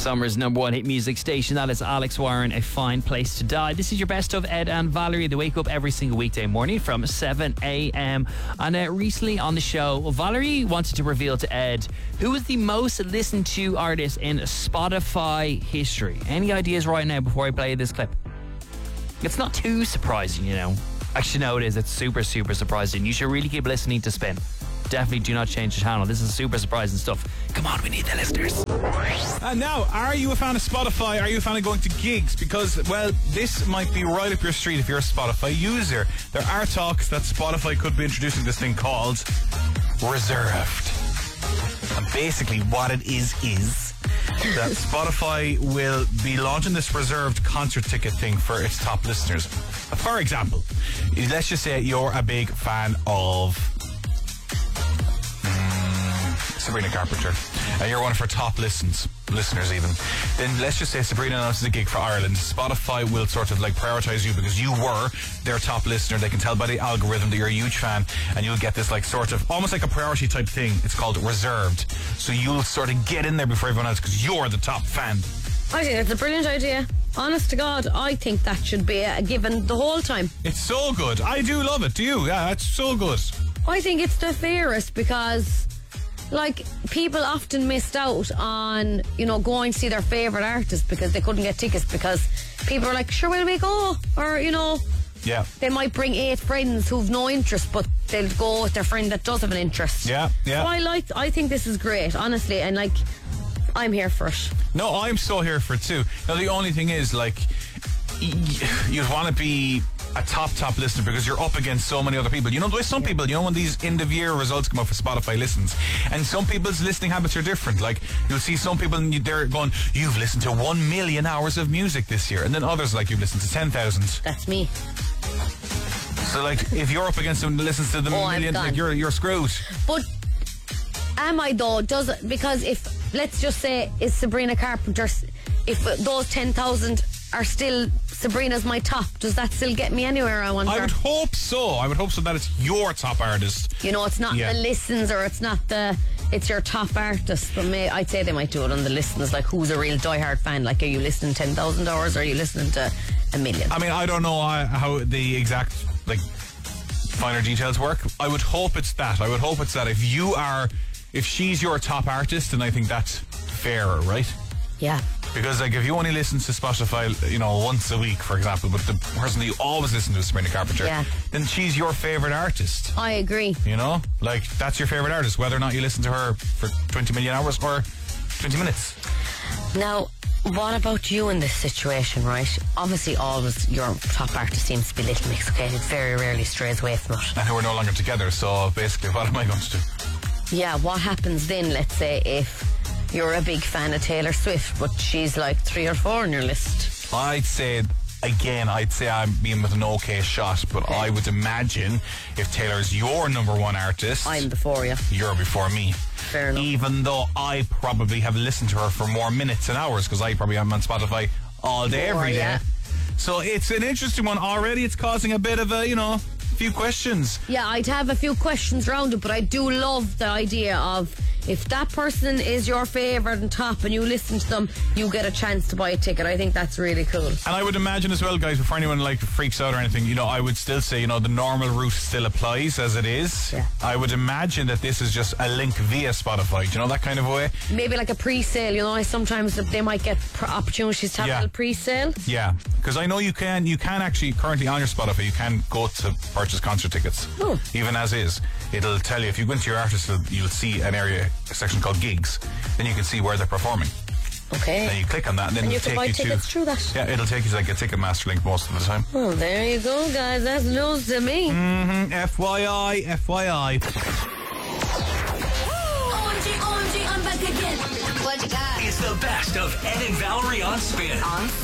Summer's number one hit music station. That is Alex Warren, A Fine Place to Die. This is your best of Ed and Valerie. They wake up every single weekday morning from 7 a.m. And recently on the show, Valerie wanted to reveal to Ed who is the most listened to artist in Spotify history. Any ideas right now before I play this clip? It's not too surprising, you know. Actually, no, it is. It's super, super surprising. You should really keep listening to Spin. Definitely do not change the channel. This is super surprising stuff. Come on, we need the listeners. And now, are you a fan of Spotify? Are you a fan of going to gigs? Because, well, this might be right up your street if you're a Spotify user. There are talks that Spotify could be introducing this thing called Reserved. And basically what it is that Spotify will be launching this reserved concert ticket thing for its top listeners. For example, let's just say you're a big fan of Sabrina Carpenter, and you're one of her top listeners even. Then let's just say Sabrina announces a gig for Ireland. Spotify will sort of like prioritise you because you were their top listener. They can tell by the algorithm that you're a huge fan, and you'll get this like sort of almost like a priority type thing. It's called Reserved. So you'll sort of get in there before everyone else because you're the top fan. I think it's a brilliant idea. Honest to God, I think that should be a given the whole time. It's so good. I do love it. Do you? Yeah, it's so good. I think it's the fairest because, like, people often missed out on, you know, going to see their favourite artist because they couldn't get tickets because people are like, sure, will we go? Or, you know, yeah, they might bring 8 friends who've no interest, but they'll go with their friend that does have an interest. Yeah, yeah. So I think this is great, honestly, and like, I'm here for it. No, I'm so here for it too. Now, the only thing is, like, you'd want to be a top listener because you're up against so many other people. You know, there's some people, you know, when these end of year results come up for Spotify listens, and some people's listening habits are different. Like, you'll see some people and they're going, you've listened to 1 million hours of music this year, and then others like, you've listened to 10,000. That's me. So, like, if you're up against someone that listens to the million, like, you're screwed. But am I though? Because if, let's just say, is Sabrina Carpenter, if those 10,000 are still Sabrina's my top, does that still get me anywhere, I wonder? I would hope so. I would hope so that it's your top artist. You know, it's not the listens, or it's your top artist. But I'd say they might do it on the listens, like who's a real diehard fan. Like, are you listening 10,000 hours or are you listening to 1 million? I mean, I don't know how the exact, like, finer details work. I would hope it's that. I would hope it's that if she's your top artist, then I think that's fairer, right? Yeah. Because, like, if you only listen to Spotify, you know, once a week, for example, but the person that you always listen to is Sabrina Carpenter, then she's your favourite artist. I agree. You know? Like, that's your favourite artist, whether or not you listen to her for 20 million hours or 20 minutes. Now, what about you in this situation, right? Obviously, always your top artist seems to be Little Mix, okay? It very rarely strays away from it. And who are no longer together, so basically, what am I going to do? Yeah, what happens then, let's say, if you're a big fan of Taylor Swift, but she's like 3 or 4 on your list? I'd say I'm being with an okay shot, but I would imagine if Taylor's your number one artist, I'm before you. You're before me. Fair enough. Even though I probably have listened to her for more minutes and hours, because I probably am on Spotify all day, every day. Yeah. So it's an interesting one already. It's causing a bit of a, you know, few questions. Yeah, I'd have a few questions around it, but I do love the idea of, if that person is your favourite and top and you listen to them, you get a chance to buy a ticket. I think that's really cool. And I would imagine as well, guys, before anyone like freaks out or anything, you know, I would still say, you know, the normal route still applies as it is. Yeah. I would imagine that this is just a link via Spotify. Do you know, that kind of way? Maybe like a pre-sale, you know, sometimes they might get opportunities to have a little pre-sale. Yeah, because I know you can actually currently on your Spotify, you can go to purchase concert tickets. Oh. Even as is. It'll tell you, if you go into your artist, you'll see a section called gigs. Then you can see where they're performing. Okay. Then you click on that, and then you it'll can buy take tickets through that. Yeah, it'll take you to like a Ticketmaster link most of the time. Oh, there you go, guys. That's news to me. FYI. OMG, I'm back again. What you got? It's the best of Ed and Valerie on Spin.